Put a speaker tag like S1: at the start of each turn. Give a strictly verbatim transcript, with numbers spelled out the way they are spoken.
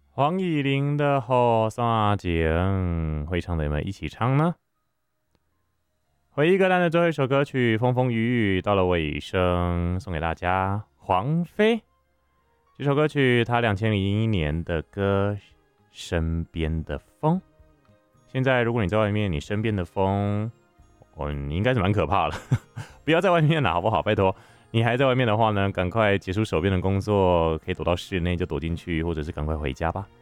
S1: 黄以玲的《后山井》，会唱的有没有一起唱呢？回忆歌单的最后一首歌曲《风风雨雨》到了尾声，送给大家。黄飞这首歌曲，他两千零一年的歌《身边的风》。现在如果你在外面，你身边的风，哦，你应该是蛮可怕的，不要在外面了，好不好？拜托。你还在外面的话呢，赶快结束手边的工作，可以躲到室内就躲进去，或者是赶快回家吧。